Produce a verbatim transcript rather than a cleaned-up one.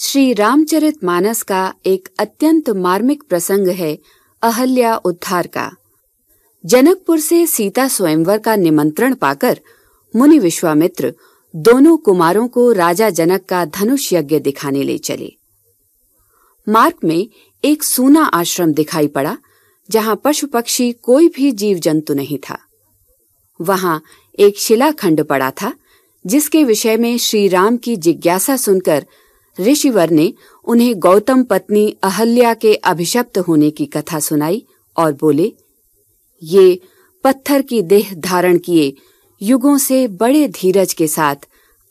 श्री रामचरितमानस का एक अत्यंत मार्मिक प्रसंग है अहल्या उद्धार का। जनकपुर से सीता स्वयंवर का निमंत्रण पाकर मुनि विश्वामित्र दोनों कुमारों को राजा जनक का धनुष यज्ञ दिखाने ले चले। मार्ग में एक सूना आश्रम दिखाई पड़ा जहां पशु पक्षी कोई भी जीव जंतु नहीं था। वहां एक शिलाखंड पड़ा था जिसके विषय में श्री राम की जिज्ञासा सुनकर ऋषिवर ने उन्हें गौतम पत्नी अहल्या के अभिशप्त होने की कथा सुनाई और बोले, ये पत्थर की देह धारण किए युगों से बड़े धीरज के साथ